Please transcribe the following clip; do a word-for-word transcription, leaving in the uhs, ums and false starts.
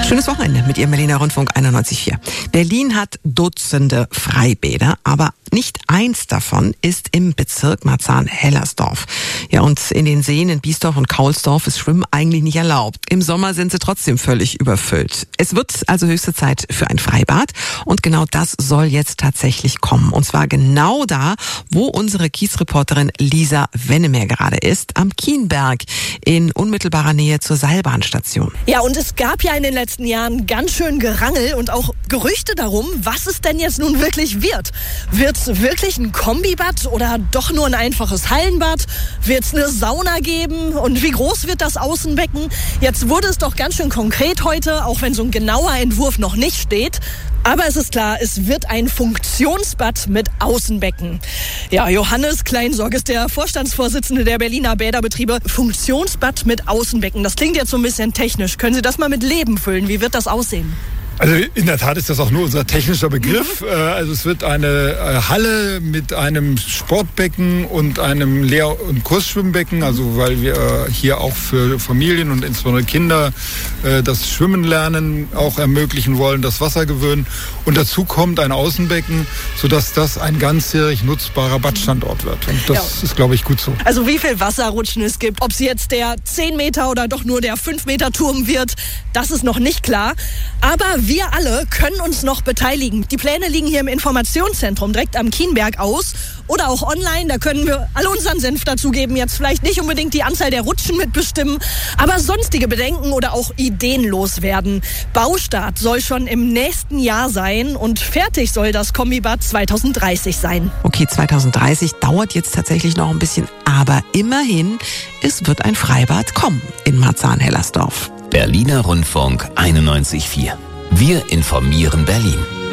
Schönes Wochenende mit Ihrem Berliner Rundfunk einundneunzig Komma vier. Berlin hat Dutzende Freibäder, aber nicht eins davon ist im Bezirk Marzahn-Hellersdorf. Ja, und in den Seen in Biesdorf und Kaulsdorf ist Schwimmen eigentlich nicht erlaubt. Im Sommer sind sie trotzdem völlig überfüllt. Es wird also höchste Zeit für ein Freibad und genau das soll jetzt tatsächlich kommen. Und zwar genau da, wo unsere Kiesreporterin Lisa Wennemer gerade ist, am Kienberg in unmittelbarer Nähe zur Seilbahnstation. Ja, und es gab ja in den letzten Jahren ganz schön Gerangel und auch Gerüchte darum, was es denn jetzt nun wirklich wird. Wird es wirklich ein Kombibad oder doch nur ein einfaches Hallenbad? Wird es eine Sauna geben? Und wie groß wird das Außenbecken? Jetzt wurde es doch ganz schön konkret heute, auch wenn so ein genauer Entwurf noch nicht steht. Aber es ist klar, es wird ein Funktionsbad mit Außenbecken. Ja, Johannes Kleinsorg ist der Vorstandsvorsitzende der Berliner Bäderbetriebe. Funktionsbad mit Außenbecken, das klingt jetzt so ein bisschen technisch. Können Sie das mal mit Leben füllen? Wie wird das aussehen? Also in der Tat ist das auch nur unser technischer Begriff. Mhm. Also es wird eine Halle mit einem Sportbecken und einem Lehr- und Kursschwimmbecken, also weil wir hier auch für Familien und insbesondere Kinder das Schwimmen lernen auch ermöglichen wollen, das Wasser gewöhnen. Und dazu kommt ein Außenbecken, sodass das ein ganzjährig nutzbarer Badstandort wird. Und das ja. ist, glaube ich, gut so. Also wie viel Wasserrutschen es gibt, ob es jetzt der zehn Meter oder doch nur der fünf Meter Turm wird, das ist noch nicht klar. Aber wir alle können uns noch beteiligen. Die Pläne liegen hier im Informationszentrum direkt am Kienberg aus oder auch online. Da können wir alle unseren Senf dazugeben. Jetzt vielleicht nicht unbedingt die Anzahl der Rutschen mitbestimmen, aber sonstige Bedenken oder auch Ideen loswerden. Baustart soll schon im nächsten Jahr sein und fertig soll das Kombibad zwanzig dreißig sein. Okay, zwanzig dreißig dauert jetzt tatsächlich noch ein bisschen, aber immerhin, es wird ein Freibad kommen in Marzahn-Hellersdorf. Berliner Rundfunk einundneunzig Komma vier. Wir informieren Berlin.